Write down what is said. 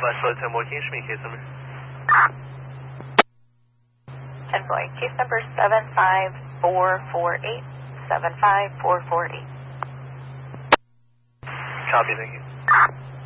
Flight Flight 10 boy, can you show me case number? 10 boy, case number 75448. 75448. Copy, thank you.